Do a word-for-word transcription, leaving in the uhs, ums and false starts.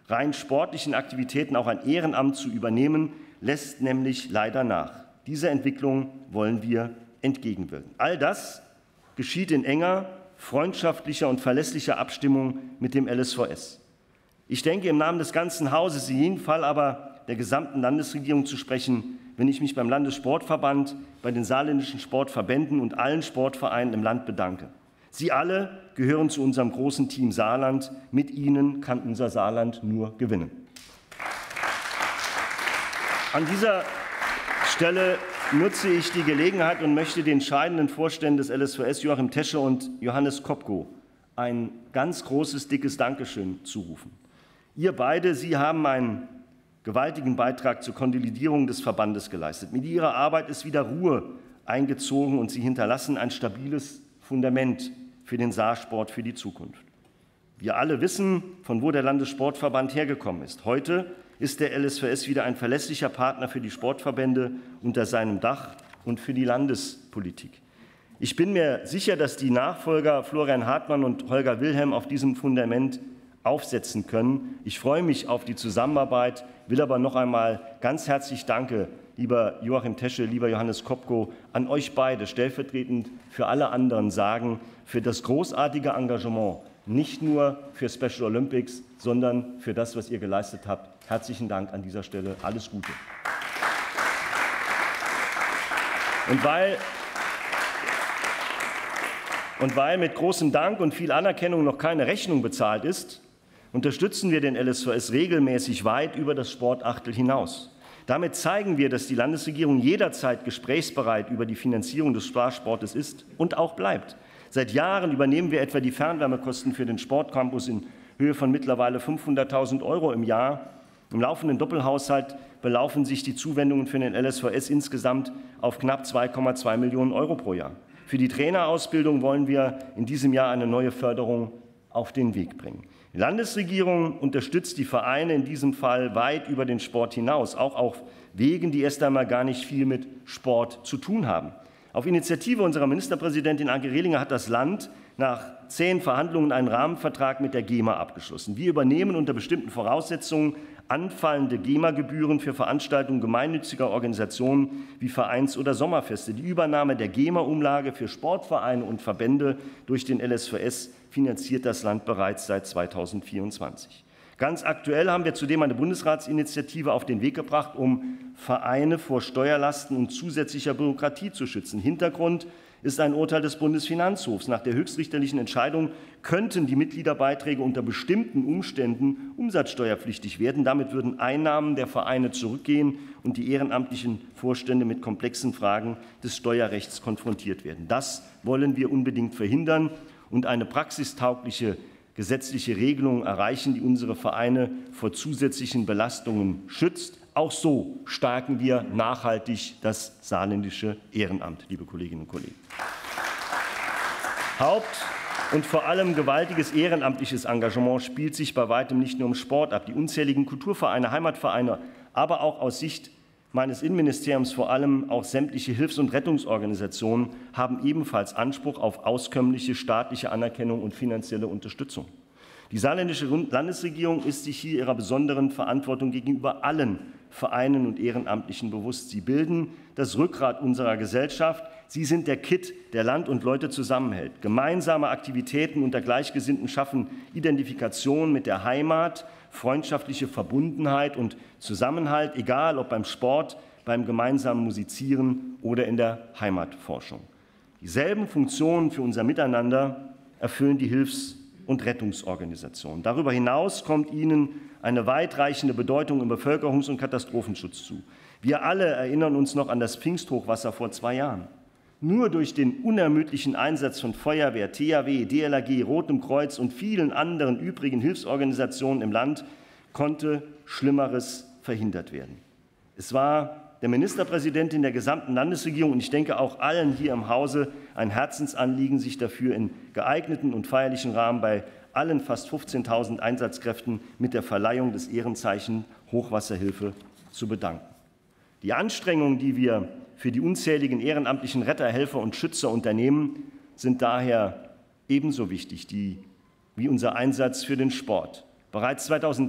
rein sportlichen Aktivitäten auch ein Ehrenamt zu übernehmen, lässt nämlich leider nach. Dieser Entwicklung wollen wir entgegenwirken. All das geschieht in enger, freundschaftlicher und verlässlicher Abstimmung mit dem L S V S. Ich denke, im Namen des ganzen Hauses, in jedem Fall aber der gesamten Landesregierung zu sprechen, wenn ich mich beim Landessportverband, bei den saarländischen Sportverbänden und allen Sportvereinen im Land bedanke. Sie alle gehören zu unserem großen Team Saarland. Mit ihnen kann unser Saarland nur gewinnen. An dieser Stelle nutze ich die Gelegenheit und möchte den scheidenden Vorständen des L S V S, Joachim Tesche und Johannes Kopko, ein ganz großes, dickes Dankeschön zurufen. Ihr beide, Sie haben einen gewaltigen Beitrag zur Konsolidierung des Verbandes geleistet. Mit Ihrer Arbeit ist wieder Ruhe eingezogen und Sie hinterlassen ein stabiles Fundament für den Saarsport für die Zukunft. Wir alle wissen, von wo der Landessportverband hergekommen ist. Heute ist der L S V S wieder ein verlässlicher Partner für die Sportverbände unter seinem Dach und für die Landespolitik. Ich bin mir sicher, dass die Nachfolger Florian Hartmann und Holger Wilhelm auf diesem Fundament aufsetzen können. Ich freue mich auf die Zusammenarbeit, will aber noch einmal ganz herzlich danke, lieber Joachim Tesche, lieber Johannes Kopko, an euch beide stellvertretend für alle anderen sagen, für das großartige Engagement, nicht nur für Special Olympics, sondern für das, was ihr geleistet habt. Herzlichen Dank an dieser Stelle. Alles Gute. Und weil Und weil mit großem Dank und viel Anerkennung noch keine Rechnung bezahlt ist, unterstützen wir den L S V S regelmäßig weit über das Sportachtel hinaus. Damit zeigen wir, dass die Landesregierung jederzeit gesprächsbereit über die Finanzierung des Sparsportes ist und auch bleibt. Seit Jahren übernehmen wir etwa die Fernwärmekosten für den Sportcampus in Höhe von mittlerweile fünfhunderttausend Euro im Jahr. Im laufenden Doppelhaushalt belaufen sich die Zuwendungen für den L S V S insgesamt auf knapp zwei Komma zwei Millionen Euro pro Jahr. Für die Trainerausbildung wollen wir in diesem Jahr eine neue Förderung auf den Weg bringen. Die Landesregierung unterstützt die Vereine in diesem Fall weit über den Sport hinaus, auch auf Wegen, die erst einmal gar nicht viel mit Sport zu tun haben. Auf Initiative unserer Ministerpräsidentin Anke Rehlinger hat das Land nach zehn Verhandlungen einen Rahmenvertrag mit der GEMA abgeschlossen. Wir übernehmen unter bestimmten Voraussetzungen anfallende GEMA-Gebühren für Veranstaltungen gemeinnütziger Organisationen wie Vereins- oder Sommerfeste. Die Übernahme der GEMA-Umlage für Sportvereine und Verbände durch den L S V S finanziert das Land bereits seit zweitausendvierundzwanzig. Ganz aktuell haben wir zudem eine Bundesratsinitiative auf den Weg gebracht, um Vereine vor Steuerlasten und zusätzlicher Bürokratie zu schützen. Hintergrund ist ein Urteil des Bundesfinanzhofs. Nach der höchstrichterlichen Entscheidung könnten die Mitgliederbeiträge unter bestimmten Umständen umsatzsteuerpflichtig werden. Damit würden Einnahmen der Vereine zurückgehen und die ehrenamtlichen Vorstände mit komplexen Fragen des Steuerrechts konfrontiert werden. Das wollen wir unbedingt verhindern und eine praxistaugliche gesetzliche Regelung erreichen, die unsere Vereine vor zusätzlichen Belastungen schützt. Auch so stärken wir nachhaltig das saarländische Ehrenamt, liebe Kolleginnen und Kollegen. Haupt- und vor allem gewaltiges ehrenamtliches Engagement spielt sich bei weitem nicht nur im Sport ab. Die unzähligen Kulturvereine, Heimatvereine, aber auch aus Sicht meines Innenministeriums vor allem auch sämtliche Hilfs- und Rettungsorganisationen haben ebenfalls Anspruch auf auskömmliche staatliche Anerkennung und finanzielle Unterstützung. Die saarländische Landesregierung ist sich hier ihrer besonderen Verantwortung gegenüber allen Vereinen und Ehrenamtlichen bewusst. Sie bilden das Rückgrat unserer Gesellschaft. Sie sind der Kitt, der Land und Leute zusammenhält. Gemeinsame Aktivitäten unter Gleichgesinnten schaffen Identifikation mit der Heimat, freundschaftliche Verbundenheit und Zusammenhalt, egal ob beim Sport, beim gemeinsamen Musizieren oder in der Heimatforschung. Dieselben Funktionen für unser Miteinander erfüllen die Hilfs- und Rettungsorganisationen. Darüber hinaus kommt ihnen eine weitreichende Bedeutung im Bevölkerungs- und Katastrophenschutz zu. Wir alle erinnern uns noch an das Pfingsthochwasser vor zwei Jahren. Nur durch den unermüdlichen Einsatz von Feuerwehr, T H W, D L R G, Rotem Kreuz und vielen anderen übrigen Hilfsorganisationen im Land konnte Schlimmeres verhindert werden. Es war der Ministerpräsidentin der gesamten Landesregierung und ich denke auch allen hier im Hause ein Herzensanliegen, sich dafür in geeigneten und feierlichen Rahmen bei allen fast fünfzehntausend Einsatzkräften mit der Verleihung des Ehrenzeichen Hochwasserhilfe zu bedanken. Die Anstrengungen, die wir für die unzähligen ehrenamtlichen Retter, Helfer und Schützer unternehmen, sind daher ebenso wichtig die, wie unser Einsatz für den Sport. Bereits zweitausend